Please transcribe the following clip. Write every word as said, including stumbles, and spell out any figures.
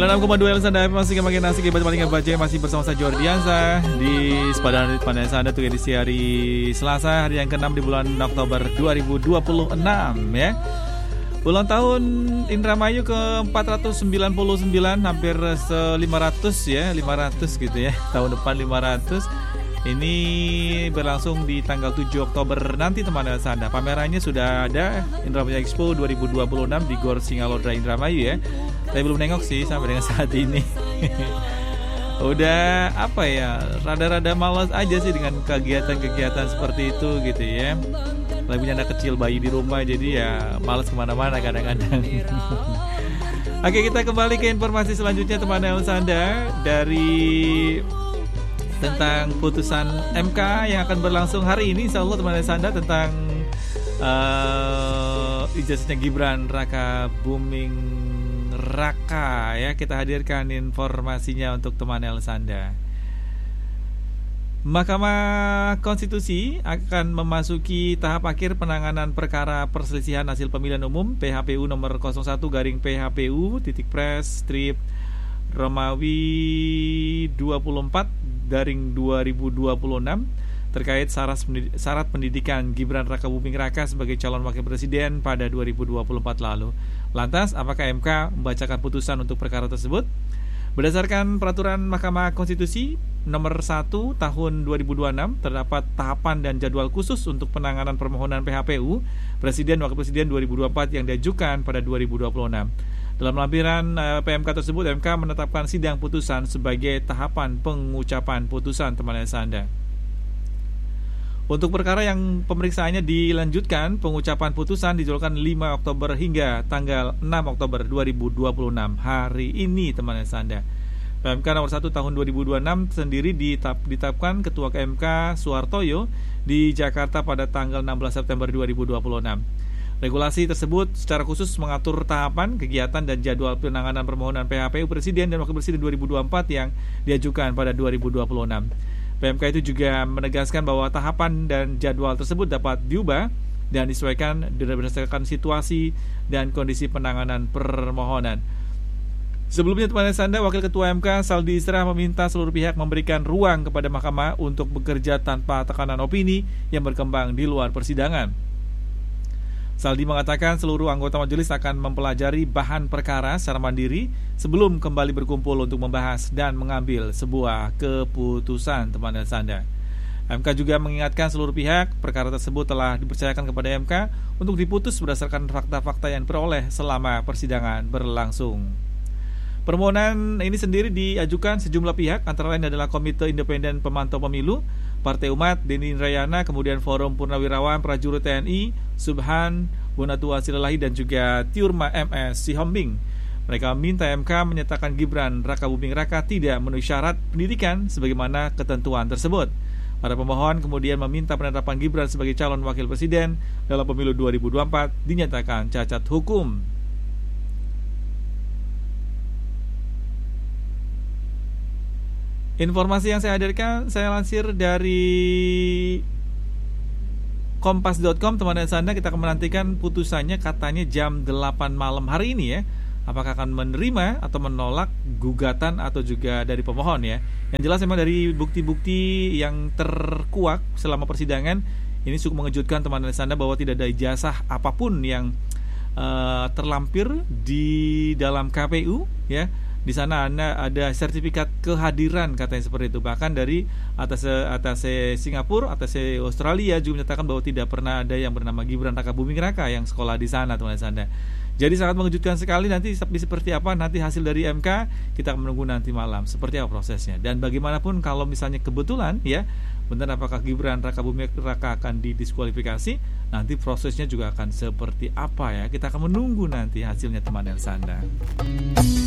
enam koma dua Elsanda masih makin asik hebat paling baca masih bersama saya Jordiansa di Sepadan Pandai Sanda tuh edisi hari Selasa hari yang keenam di bulan Oktober dua ribu dua puluh enam ya. Ulang tahun Indramayu ke empat ratus sembilan puluh sembilan hampir lima ratus ya, lima ratus gitu ya. Tahun depan lima ratus. Ini berlangsung di tanggal tujuh Oktober nanti teman Elsanda. Pamerannya sudah ada Indramayu Expo dua ribu dua puluh enam di Gor Singalodra Indramayu ya. Saya belum nengok sih sampai dengan saat ini. Udah apa ya, rada-rada malas aja sih dengan kegiatan-kegiatan seperti itu gitu ya. Lagi punya anak kecil bayi di rumah jadi ya malas kemana-mana kadang-kadang. Oke, kita kembali ke informasi selanjutnya teman Elsanda dari tentang putusan M K yang akan berlangsung hari ini insyaallah teman Elsanda tentang uh, ijazahnya Gibran Raka Buming Raka ya. Kita hadirkan informasinya untuk teman Elsanda. Mahkamah Konstitusi akan memasuki tahap akhir penanganan perkara perselisihan hasil pemilihan umum P H P U nomor nol satu garing P H P U titik pres strip Romawi dua puluh empat garing dua ribu dua puluh enam terkait syarat pendidikan Gibran Raka Buming Raka sebagai calon wakil presiden pada dua ribu dua puluh empat lalu. Lantas, apakah M K membacakan putusan untuk perkara tersebut? Berdasarkan peraturan Mahkamah Konstitusi nomor satu tahun dua ribu dua puluh enam terdapat tahapan dan jadwal khusus untuk penanganan permohonan P H P U Presiden Wakil Presiden dua ribu dua puluh empat yang diajukan pada dua ribu dua puluh enam. Dalam lampiran uh, P M K tersebut, M K menetapkan sidang putusan sebagai tahapan pengucapan putusan teman Elsanda. Untuk perkara yang pemeriksaannya dilanjutkan, pengucapan putusan dijadwalkan lima Oktober hingga tanggal enam Oktober dua ribu dua puluh enam hari ini teman Elsanda. P M K nomor satu tahun dua ribu dua puluh enam sendiri ditap, ditetapkan Ketua K M K Suhartoyo di Jakarta pada tanggal enam belas September dua ribu dua puluh enam. Regulasi tersebut secara khusus mengatur tahapan, kegiatan dan jadwal penanganan permohonan P H P U Presiden dan Wakil Presiden dua ribu dua puluh empat yang diajukan pada dua ribu dua puluh enam. P M K itu juga menegaskan bahwa tahapan dan jadwal tersebut dapat diubah dan disesuaikan berdasarkan situasi dan kondisi penanganan permohonan. Sebelumnya teman Elsanda, Wakil Ketua M K Saldi Isra meminta seluruh pihak memberikan ruang kepada Mahkamah untuk bekerja tanpa tekanan opini yang berkembang di luar persidangan. Saldi mengatakan seluruh anggota majelis akan mempelajari bahan perkara secara mandiri sebelum kembali berkumpul untuk membahas dan mengambil sebuah keputusan teman Elsanda. M K juga mengingatkan seluruh pihak perkara tersebut telah dipercayakan kepada M K untuk diputus berdasarkan fakta-fakta yang diperoleh selama persidangan berlangsung. Permohonan ini sendiri diajukan sejumlah pihak, antara lain adalah Komite Independen Pemantau Pemilu, Partai Umat, Denny Indrayana, kemudian Forum Purnawirawan Prajurit T N I, Subhan, Bonatua Silalahi, dan juga Tiurma M S Sihombing. Mereka meminta M K menyatakan Gibran Raka Buming Raka tidak memenuhi syarat pendidikan sebagaimana ketentuan tersebut. Para pemohon kemudian meminta penetapan Gibran sebagai calon wakil presiden dalam pemilu dua ribu dua puluh empat dinyatakan cacat hukum. Informasi yang saya hadirkan saya lansir dari kompas dot com teman Elsanda. Kita akan menantikan putusannya katanya jam delapan malam hari ini ya. Apakah akan menerima atau menolak gugatan atau juga dari pemohon ya. Yang jelas memang dari bukti-bukti yang terkuak selama persidangan ini cukup mengejutkan teman Elsanda bahwa tidak ada ijazah apapun yang uh, terlampir di dalam K P U ya. Di sana ada sertifikat kehadiran katanya seperti itu. Bahkan dari atas atas Singapura, atas Australia juga menyatakan bahwa tidak pernah ada yang bernama Gibran Raka Buming Raka yang sekolah di sana teman Elsanda. Jadi sangat mengejutkan sekali. Nanti seperti apa nanti hasil dari M K kita akan menunggu nanti malam seperti apa prosesnya. Dan bagaimanapun kalau misalnya kebetulan ya benar apakah Gibran Raka Buming Raka akan didiskualifikasi, nanti prosesnya juga akan seperti apa ya. Kita akan menunggu nanti hasilnya teman Elsanda.